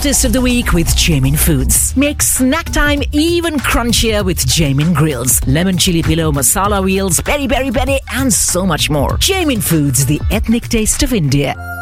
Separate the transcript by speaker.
Speaker 1: Hottest of the week with Jamin Foods. Make snack time even crunchier with Jamin Grills, lemon chili pillow, masala wheels, peri peri peri, and so much more. Jamin Foods, the ethnic taste of India.